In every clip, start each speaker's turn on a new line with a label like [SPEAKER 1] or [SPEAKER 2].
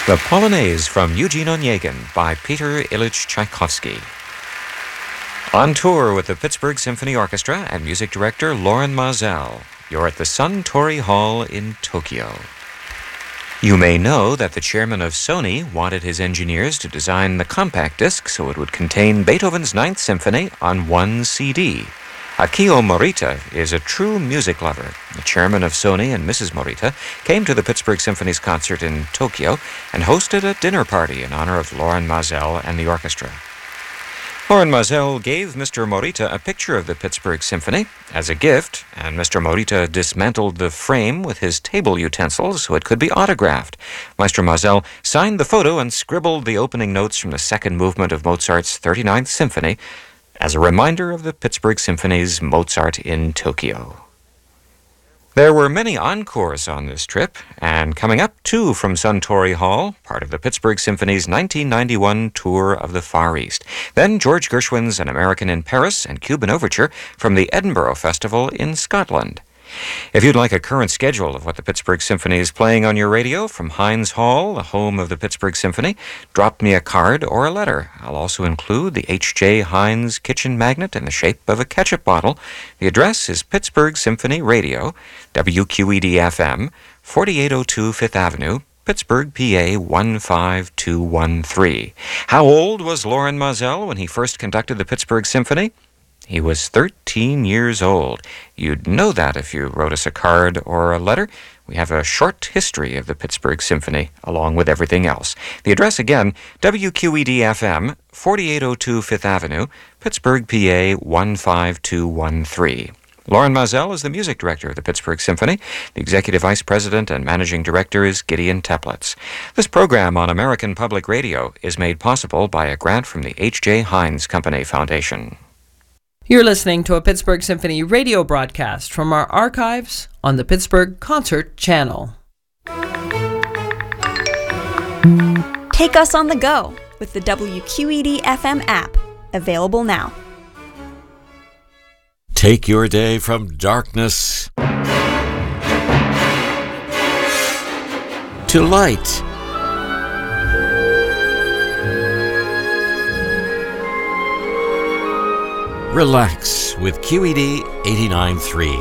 [SPEAKER 1] The Polonaise from Eugene Onegin by Peter Ilyich Tchaikovsky. On tour with the Pittsburgh Symphony Orchestra and music director Loren Maazel, you're at the Suntory Hall in Tokyo. You may know that the chairman of Sony wanted his engineers to design the compact disc so it would contain Beethoven's Ninth Symphony on one CD. Akio Morita is a true music lover. The chairman of Sony and Mrs. Morita came to the Pittsburgh Symphony's concert in Tokyo and hosted a dinner party in honor of Loren Maazel and the orchestra. Loren Maazel gave Mr. Morita a picture of the Pittsburgh Symphony as a gift, and Mr. Morita dismantled the frame with his table utensils so it could be autographed. Maestro Maazel signed the photo and scribbled the opening notes from the second movement of Mozart's 39th Symphony as a reminder of the Pittsburgh Symphony's Mozart in Tokyo. There were many encores on this trip, and coming up, two from Suntory Hall, part of the Pittsburgh Symphony's 1991 tour of the Far East. Then George Gershwin's An American in Paris and Cuban Overture from the Edinburgh Festival in Scotland. If you'd like a current schedule of what the Pittsburgh Symphony is playing on your radio from Heinz Hall, the home of the Pittsburgh Symphony, drop me a card or a letter. I'll also include the H.J. Heinz kitchen magnet in the shape of a ketchup bottle. The address is Pittsburgh Symphony Radio, WQED-FM, 4802 Fifth Avenue, Pittsburgh, PA 15213. How old was Loren Maazel when he first conducted the Pittsburgh Symphony? He was 13 years old. You'd know that if you wrote us a card or a letter. We have a short history of the Pittsburgh Symphony, along with everything else. The address again, WQED-FM, 4802 Fifth Avenue, Pittsburgh, PA 15213. Loren Maazel is the music director of the Pittsburgh Symphony. The executive vice president and managing director is Gideon Teplitz. This program on American Public Radio is made possible by a grant from the H.J. Heinz Company Foundation.
[SPEAKER 2] You're listening to a Pittsburgh Symphony radio broadcast from our archives on the Pittsburgh Concert Channel.
[SPEAKER 3] Take us on the go with the WQED-FM app, available now.
[SPEAKER 4] Take your day from darkness to light. Relax with QED 89.3.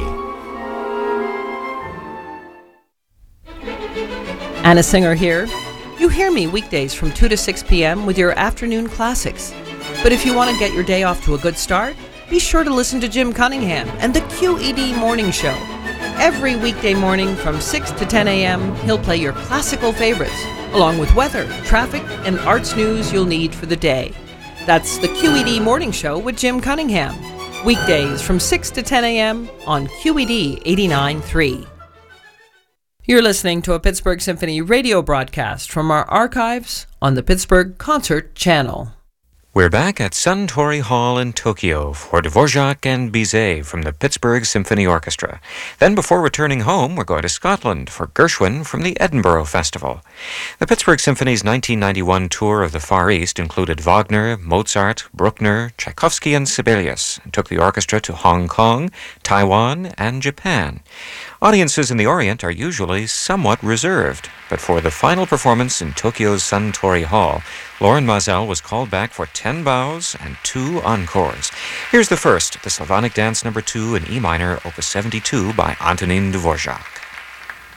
[SPEAKER 2] Anna Singer here. You hear me weekdays from 2 to 6 p.m. with your afternoon classics. But if you want to get your day off to a good start, be sure to listen to Jim Cunningham and the QED Morning Show. Every weekday morning from 6 to 10 a.m., he'll play your classical favorites, along with weather, traffic, and arts news you'll need for the day. That's the QED Morning Show with Jim Cunningham. Weekdays from 6 to 10 a.m. on QED 89.3. You're listening to a Pittsburgh Symphony radio broadcast from our archives on the Pittsburgh Concert Channel.
[SPEAKER 1] We're back at Suntory Hall in Tokyo for Dvorak and Bizet from the Pittsburgh Symphony Orchestra. Then before returning home, we're going to Scotland for Gershwin from the Edinburgh Festival. The Pittsburgh Symphony's 1991 tour of the Far East included Wagner, Mozart, Bruckner, Tchaikovsky, and Sibelius, and took the orchestra to Hong Kong, Taiwan, and Japan. Audiences in the Orient are usually somewhat reserved, but for the final performance in Tokyo's Suntory Hall, Loren Maazel was called back for 10 bows and 2 encores. Here's the first, the Slavonic Dance No. 2 in E minor, Opus 72 by Antonin Dvorak.